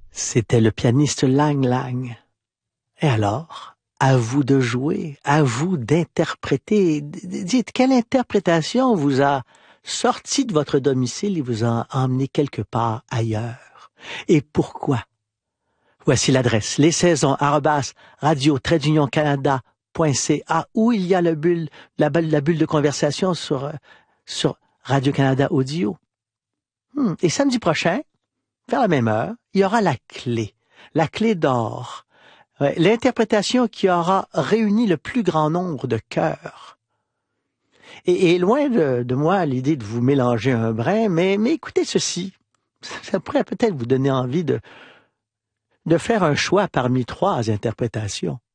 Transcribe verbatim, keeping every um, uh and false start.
C'était le pianiste Lang Lang. Et alors, à vous de jouer, à vous d'interpréter. Dites, quelle interprétation vous a sorti de votre domicile et vous a emmené quelque part ailleurs? Et pourquoi? Voici l'adresse, les saisons, arrobas, radio, trait d'union canada point c a, où il y a le bulle, la, la bulle de conversation sur, sur Radio-Canada Audio. Hmm. Et samedi prochain, vers la même heure, il y aura la clé, la clé d'or, ouais, l'interprétation qui aura réuni le plus grand nombre de cœurs. Et, et loin de, de moi l'idée de vous mélanger un brin, mais, mais écoutez ceci, ça pourrait peut-être vous donner envie de, de faire un choix parmi trois interprétations.